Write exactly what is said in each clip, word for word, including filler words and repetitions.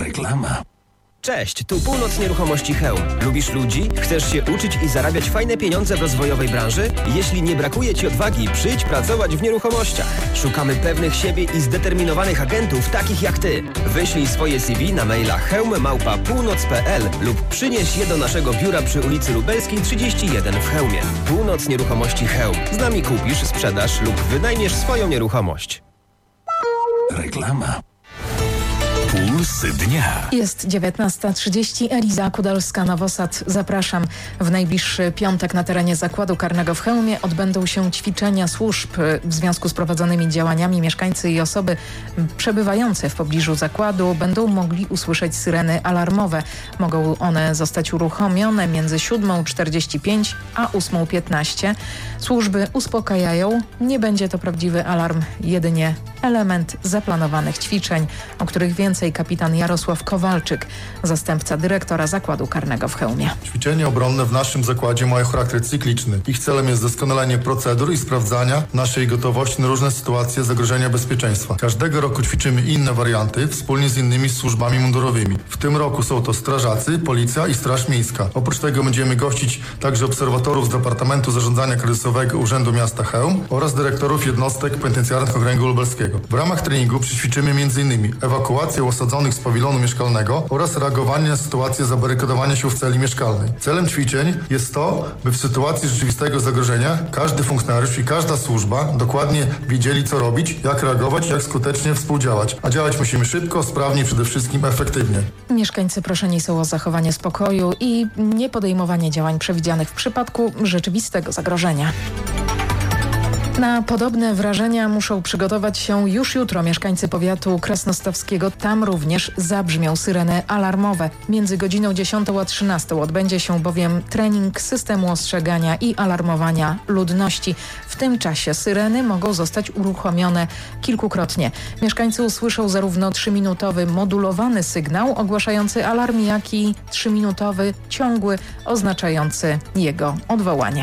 Reklama. Cześć, tu Północ Nieruchomości Chełm. Lubisz ludzi? Chcesz się uczyć i zarabiać fajne pieniądze w rozwojowej branży? Jeśli nie brakuje Ci odwagi, przyjdź pracować w nieruchomościach. Szukamy pewnych siebie i zdeterminowanych agentów, takich jak Ty. Wyślij swoje C V na maila chełm małpa północ kropka p l lub przynieś je do naszego biura przy ulicy Lubelskiej trzydzieści jeden w Chełmie. Północ Nieruchomości Chełm. Z nami kupisz, sprzedasz lub wynajmiesz swoją nieruchomość. Reklama. Pulsy dnia. Jest dziewiętnasta trzydzieści. Eliza Kudalska-Nowosad. Zapraszam. W najbliższy piątek na terenie Zakładu Karnego w Chełmie odbędą się ćwiczenia służb. W związku z prowadzonymi działaniami mieszkańcy i osoby przebywające w pobliżu zakładu będą mogli usłyszeć syreny alarmowe. Mogą one zostać uruchomione między siódma czterdzieści pięć a ósma piętnaście. Służby uspokajają. Nie będzie to prawdziwy alarm, jedynie element zaplanowanych ćwiczeń, o których więcej kapitan Jarosław Kowalczyk, zastępca dyrektora Zakładu Karnego w Chełmie. Ćwiczenia obronne w naszym zakładzie mają charakter cykliczny. Ich celem jest doskonalenie procedur i sprawdzania naszej gotowości na różne sytuacje zagrożenia bezpieczeństwa. Każdego roku ćwiczymy inne warianty wspólnie z innymi służbami mundurowymi. W tym roku są to strażacy, policja i Straż Miejska. Oprócz tego będziemy gościć także obserwatorów z Departamentu Zarządzania Kryzysowego Urzędu Miasta Chełm oraz dyrektorów jednostek penitencjarnych Okręgu Lubelskiego. W ramach treningu przećwiczymy między innymi ewakuację osadzonych z pawilonu mieszkalnego oraz reagowanie na sytuację zabarykadowania się w celi mieszkalnej. Celem ćwiczeń jest to, by w sytuacji rzeczywistego zagrożenia każdy funkcjonariusz i każda służba dokładnie wiedzieli, co robić, jak reagować i jak skutecznie współdziałać. A działać musimy szybko, sprawnie i przede wszystkim efektywnie. Mieszkańcy proszeni są o zachowanie spokoju i nie podejmowanie działań przewidzianych w przypadku rzeczywistego zagrożenia. Na podobne wrażenia muszą przygotować się już jutro mieszkańcy powiatu krasnostawskiego. Tam również zabrzmią syreny alarmowe. Między godziną dziesiątą a trzynastą odbędzie się bowiem trening systemu ostrzegania i alarmowania ludności. W tym czasie syreny mogą zostać uruchomione kilkukrotnie. Mieszkańcy usłyszą zarówno trzyminutowy modulowany sygnał ogłaszający alarm, jak i trzyminutowy ciągły oznaczający jego odwołanie.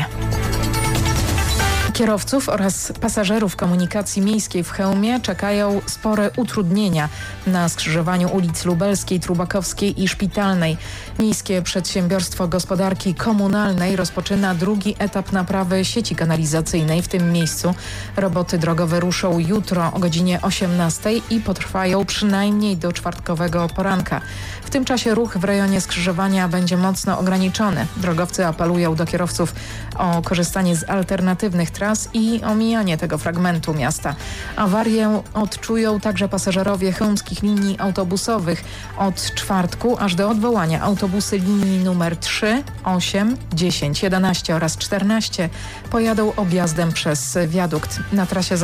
Kierowców oraz pasażerów komunikacji miejskiej w Chełmie czekają spore utrudnienia na skrzyżowaniu ulic Lubelskiej, Trubakowskiej i Szpitalnej. Miejskie Przedsiębiorstwo Gospodarki Komunalnej rozpoczyna drugi etap naprawy sieci kanalizacyjnej w tym miejscu. Roboty drogowe ruszą jutro o godzinie osiemnastej i potrwają przynajmniej do czwartkowego poranka. W tym czasie ruch w rejonie skrzyżowania będzie mocno ograniczony. Drogowcy apelują do kierowców o korzystanie z alternatywnych tras i omijanie tego fragmentu miasta. Awarię odczują także pasażerowie chełmskich linii autobusowych. Od czwartku aż do odwołania autobusy linii numer trzy, osiem, dziesięć, jedenaście oraz czternaście pojadą objazdem przez wiadukt. Na trasie